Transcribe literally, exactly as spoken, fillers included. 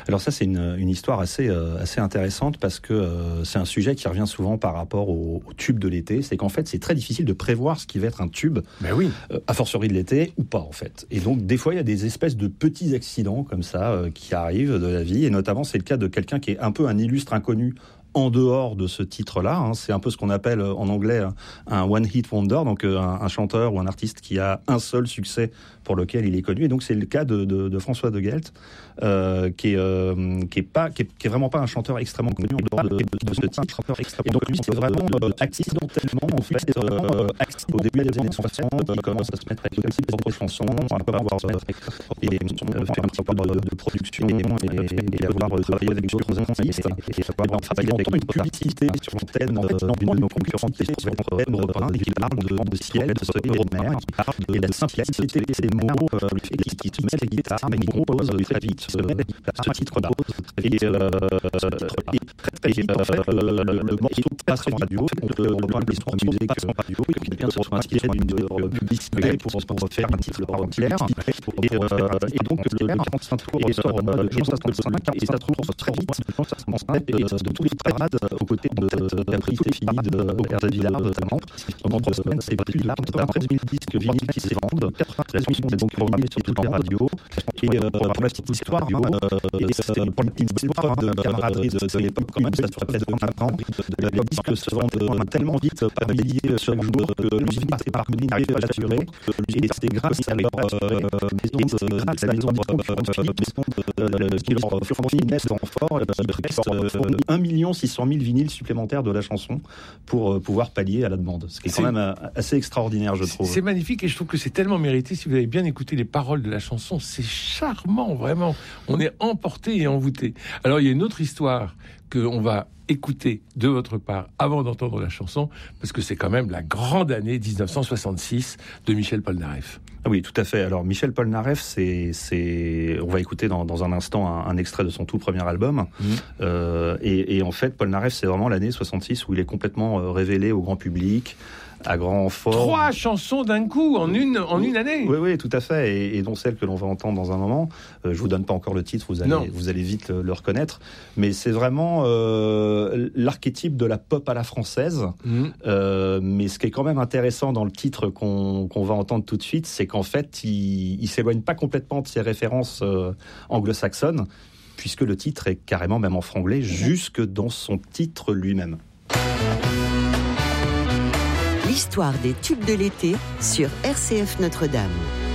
Alors ça, c'est une, une histoire assez, euh, assez intéressante parce que euh, c'est un sujet qui revient souvent par rapport au, au tube de l'été. C'est qu'en fait, c'est très difficile de prévoir ce qui va être un tube, ben oui. euh, a fortiori de l'été ou pas en fait. Et donc, des fois, il y a des espèces de petits accidents comme ça euh, qui arrivent de la vie. Et notamment, c'est le cas de quelqu'un qui est un peu un illustre inconnu en dehors de ce titre-là. Hein. C'est un peu ce qu'on appelle en anglais un one-hit wonder, donc un, un chanteur ou un artiste qui a un seul succès pour lequel il est connu. Et donc c'est le cas de, de, de François de Guelt, euh, qui est euh, qui est pas qui est, qui est vraiment pas un chanteur extrêmement connu en dehors de, de, de ce titre. Et donc lui c'est vraiment euh, accidentellement en fait euh, au début des années soixante, il commence à se mettre avec ses propres chansons, à pas avoir euh, et euh, faire un petit peu de, de production et, et, et avoir euh, travaillé avec d'autres artistes et avoir travaillé avec une publicité sur l'antenne d'une de nos concurrentes qui s'appelle M. Repin et qui parle de, de ciel, de soleil et de mer, qui parle de la simplicité de ces mots, euh, qui, qui te met la guitare, mais qui compose très vite ce, ce titre-là. Et, euh, et très vite, en fait, le, le, le morceau passe en radio, on peut reprendre l'histoire de musique en radio, et puis bien se soit inspiré d'une publicité pour, pour faire un titre entière. Et, euh, et donc, le quarante-cinq tours sort en mode mille neuf cent soixante-cinq, et ça trouve très vite de tous les parades aux côtés de Caprice et Fini de Hervé Villard notamment. Pendant trois semaines, c'est plus de treize mille disques vinyles qui se vendent. La chanson est donc programmée sur toutes les radios. Et euh, pour la petite histoire, euh, et c'est pour la petite histoire de camaraderie de, de l'époque, quand même, ça fait près de vingt ans. Les disques se vendent tellement vite par milliers chaque jour que l'usine Marconi n'arrive pas à l'assurer. Et c'est grâce à leur maison de grâce à la maison de qui leur fournit une en fort, un million six cent mille vinyles supplémentaires de la chanson pour euh, pouvoir pallier à la demande. Ce qui est quand c'est, même euh, assez extraordinaire, je trouve. C'est magnifique et je trouve que c'est tellement mérité. Si vous avez bien écouté les paroles de la chanson, c'est charmant, vraiment. On est emporté et envoûté. Alors, il y a une autre histoire qu'on va écouter de votre part avant d'entendre la chanson, parce que c'est quand même la grande année dix-neuf cent soixante-six de Michel Polnareff. Ah oui, tout à fait. Alors, Michel Polnareff, c'est, c'est... on va écouter dans, dans un instant un, un extrait de son tout premier album. Mmh. Euh, et, et en fait, Polnareff, c'est vraiment l'année soixante-six où il est complètement euh, révélé au grand public, à grand renfort. Trois chansons d'un coup, en une, en une année. Oui, oui, tout à fait. Et, et dont celle que l'on va entendre dans un moment. Euh, je vous donne pas encore le titre, vous allez, vous allez vite le, le reconnaître. Mais c'est vraiment euh, l'archétype de la pop à la française. Mmh. Euh, mais ce qui est quand même intéressant dans le titre qu'on, qu'on va entendre tout de suite, c'est qu'en fait, il, il s'éloigne pas complètement de ses références euh, anglo-saxonnes, puisque le titre est carrément même en franglais, mmh. jusque dans son titre lui-même. L'histoire des tubes de l'été sur R C F Notre-Dame.